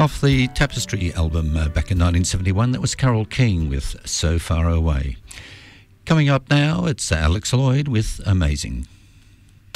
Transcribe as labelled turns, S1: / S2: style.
S1: Off the Tapestry album back in 1971, that was Carole King with So Far Away. Coming up now, it's Alex Lloyd with Amazing.